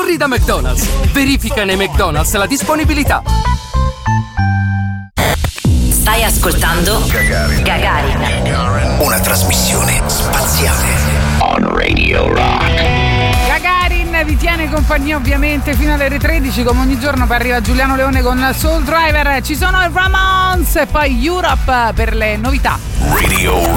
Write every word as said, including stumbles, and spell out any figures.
Corri da McDonald's. Verifica nei McDonald's la disponibilità. Stai ascoltando Gagarin. Gagarin. Una trasmissione spaziale. On Radio Rock. Gagarin vi tiene compagnia ovviamente fino alle ore tredici, come ogni giorno. Poi arriva Giuliano Leone con Soul Driver. Ci sono i Ramones e poi Europe per le novità. Radio